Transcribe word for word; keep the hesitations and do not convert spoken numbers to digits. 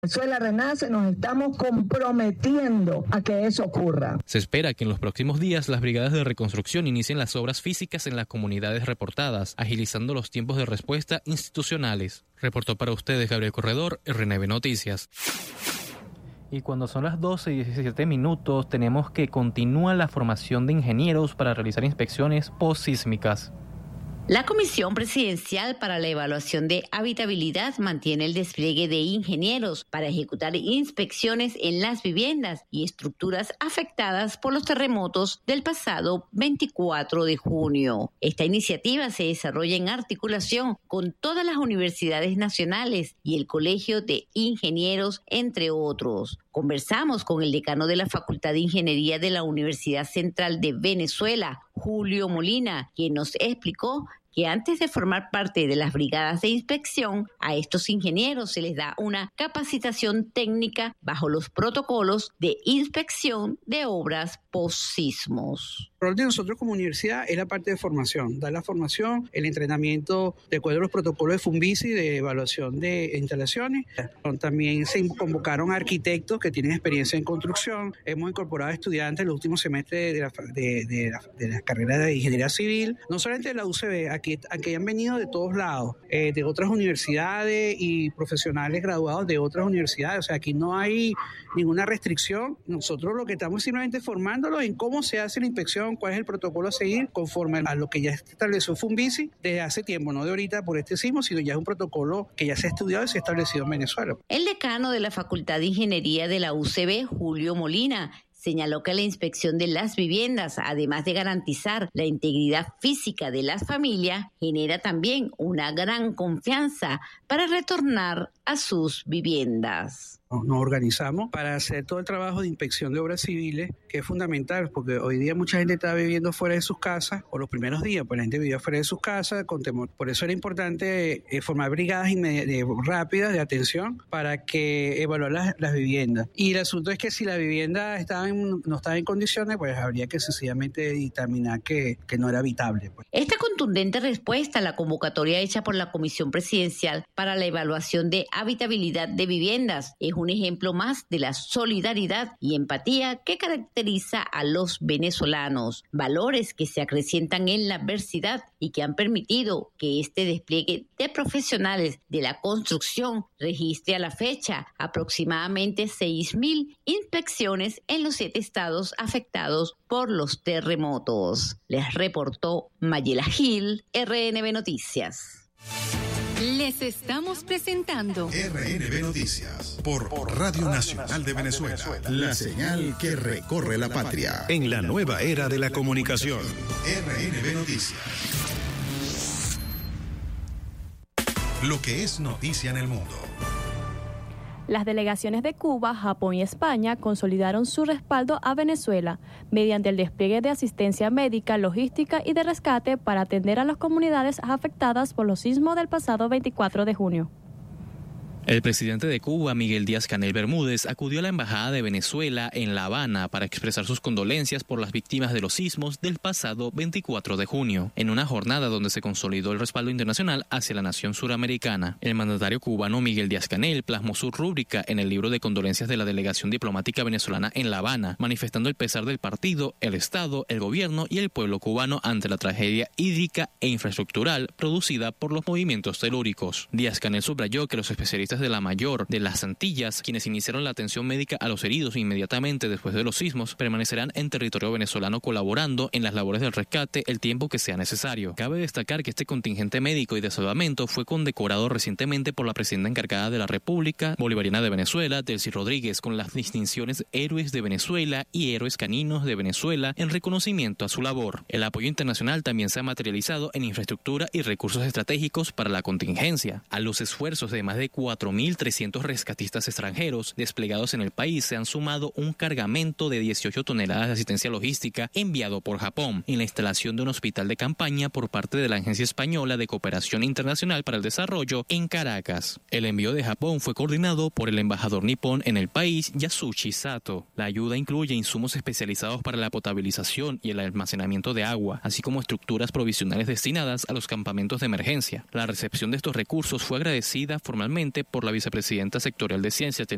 Venezuela renace, nos estamos comprometiendo a que eso ocurra. Se espera que en los próximos días las brigadas de reconstrucción inicien las obras físicas en las comunidades reportadas, agilizando los tiempos de respuesta institucionales. Reportó para ustedes Gabriel Corredor, R N B Noticias. Y cuando son las doce y diecisiete minutos, tenemos que continúa la formación de ingenieros para realizar inspecciones postsísmicas. La Comisión Presidencial para la Evaluación de Habitabilidad mantiene el despliegue de ingenieros para ejecutar inspecciones en las viviendas y estructuras afectadas por los terremotos del pasado veinticuatro de junio. Esta iniciativa se desarrolla en articulación con todas las universidades nacionales y el Colegio de Ingenieros, entre otros. Conversamos con el decano de la Facultad de Ingeniería de la Universidad Central de Venezuela, Julio Molina, quien nos explicó que antes de formar parte de las brigadas de inspección, a estos ingenieros se les da una capacitación técnica bajo los protocolos de inspección de obras post-sismos. El rol de nosotros como universidad es la parte de formación, dar la formación, el entrenamiento de acuerdo a los protocolos de FUNVISI de evaluación de instalaciones. También se convocaron arquitectos que tienen experiencia en construcción. Hemos incorporado estudiantes en los últimos semestres de la, de, de la, de la carrera de Ingeniería Civil, no solamente de la U C B, aquí, aquí han venido de todos lados, eh, de otras universidades y profesionales graduados de otras universidades. O sea, aquí no hay ninguna restricción. Nosotros lo que estamos simplemente formándolos en cómo se hace la inspección, cuál es el protocolo a seguir conforme a lo que ya estableció FUNVISI desde hace tiempo, no de ahorita por este sismo, sino ya es un protocolo que ya se ha estudiado y se ha establecido en Venezuela. El decano de la Facultad de Ingeniería de la U C B, Julio Molina, señaló que la inspección de las viviendas, además de garantizar la integridad física de las familias, genera también una gran confianza para retornar a sus viviendas. Nos organizamos para hacer todo el trabajo de inspección de obras civiles, que es fundamental, porque hoy día mucha gente está viviendo fuera de sus casas, o los primeros días, pues la gente vivía fuera de sus casas con temor. Por eso era importante eh, formar brigadas de, rápidas de atención para que evaluar las, las viviendas. Y el asunto es que si la vivienda estaba en, no estaba en condiciones, pues habría que sencillamente determinar que, que no era habitable. Pues. Esta contundente respuesta a la convocatoria hecha por la Comisión Presidencial para la Evaluación de Habitabilidad de Viviendas es un ejemplo más de la solidaridad y empatía que caracteriza a los venezolanos, valores que se acrecientan en la adversidad y que han permitido que este despliegue de profesionales de la construcción registre a la fecha aproximadamente seis mil inspecciones en los siete estados afectados por los terremotos. Les reportó Mayela Gil, R N B Noticias. Les estamos presentando R N B Noticias por, por Radio Nacional de Venezuela, la señal que recorre la patria. En la nueva era de la comunicación. R N B Noticias. Lo que es noticia en el mundo. Las delegaciones de Cuba, Japón y España consolidaron su respaldo a Venezuela mediante el despliegue de asistencia médica, logística y de rescate para atender a las comunidades afectadas por los sismos del pasado veinticuatro de junio. El presidente de Cuba, Miguel Díaz-Canel Bermúdez, acudió a la Embajada de Venezuela en La Habana para expresar sus condolencias por las víctimas de los sismos del pasado veinticuatro de junio, en una jornada donde se consolidó el respaldo internacional hacia la nación suramericana. El mandatario cubano Miguel Díaz-Canel plasmó su rúbrica en el libro de condolencias de la delegación diplomática venezolana en La Habana, manifestando el pesar del partido, el Estado, el gobierno y el pueblo cubano ante la tragedia hídrica e infraestructural producida por los movimientos telúricos. Díaz-Canel subrayó que los especialistas de la mayor de las Antillas, quienes iniciaron la atención médica a los heridos inmediatamente después de los sismos, permanecerán en territorio venezolano colaborando en las labores del rescate el tiempo que sea necesario. Cabe destacar que este contingente médico y de salvamento fue condecorado recientemente por la presidenta encargada de la República Bolivariana de Venezuela, Delcy Rodríguez, con las distinciones Héroes de Venezuela y Héroes Caninos de Venezuela en reconocimiento a su labor. El apoyo internacional también se ha materializado en infraestructura y recursos estratégicos para la contingencia. A los esfuerzos de más de cuatro mil trescientos rescatistas extranjeros desplegados en el país se han sumado un cargamento de dieciocho toneladas de asistencia logística enviado por Japón en la instalación de un hospital de campaña por parte de la Agencia Española de Cooperación Internacional para el Desarrollo en Caracas. El envío de Japón fue coordinado por el embajador nipón en el país, Yasushi Sato. La ayuda incluye insumos especializados para la potabilización y el almacenamiento de agua, así como estructuras provisionales destinadas a los campamentos de emergencia. La recepción de estos recursos fue agradecida formalmente por la vicepresidenta sectorial de Ciencia, Tecnología